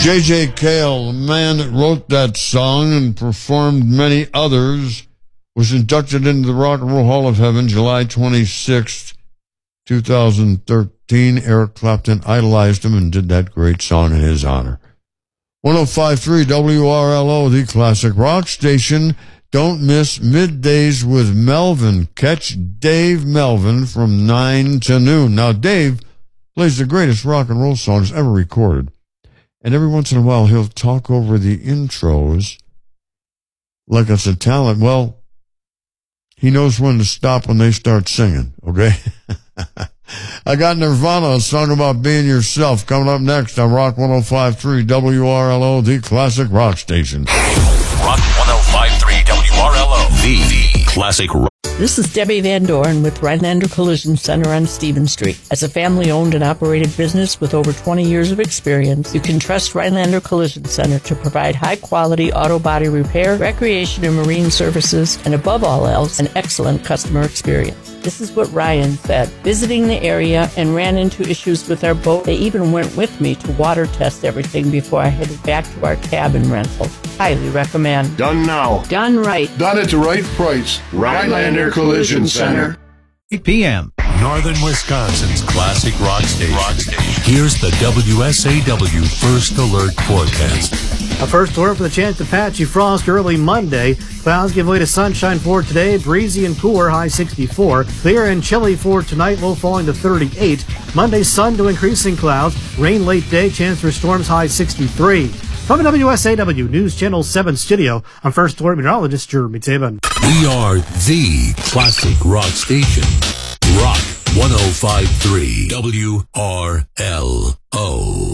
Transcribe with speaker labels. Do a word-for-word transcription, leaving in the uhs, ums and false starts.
Speaker 1: J J Cale, the man that wrote that song and performed many others, was inducted into the Rock and Roll Hall of Heaven July twenty-sixth, twenty thirteen. Eric Clapton idolized him and did that great song in his honor. one oh five point three W R L O, the classic rock station. Don't miss Middays with Melvin. Catch Dave Melvin from nine to noon. Now, Dave plays the greatest rock and roll songs ever recorded. And every once in a while, he'll talk over the intros like it's a talent. Well, he knows when to stop when they start singing, okay? I got Nirvana, a song about being yourself, coming up next on Rock one oh five point three W R L O, the classic rock station.
Speaker 2: Rock one oh five point three W R L O, the, the classic rock.
Speaker 3: This is Debbie Van Doren with Rhinelander Collision Center on Stevens Street. As a family-owned and operated business with over twenty years of experience, you can trust Rhinelander Collision Center to provide high-quality auto body repair, recreation and marine services, and above all else, an excellent customer experience. This is what Ryan said. Visiting the area and ran into issues with our boat. They even went with me to water test everything before I headed back to our cabin rental. Highly recommend.
Speaker 4: Done now.
Speaker 3: Done right.
Speaker 4: Done at the right price. Rhinelander Collision Center.
Speaker 5: eight p.m.
Speaker 2: Northern Wisconsin's classic rock station. rock station. Here's the W S A W First Alert forecast.
Speaker 5: A first alert for the chance of patchy frost early Monday. Clouds give way to sunshine for today. Breezy and cooler, high sixty-four. Clear and chilly for tonight, low falling to thirty-eight. Monday, sun to increasing clouds. Rain late day, chance for storms, high sixty-three. From the W S A W News Channel seven studio, I'm First Alert Meteorologist Jeremy Taban.
Speaker 2: We are the classic rock station. Rock one oh five point three W R L O.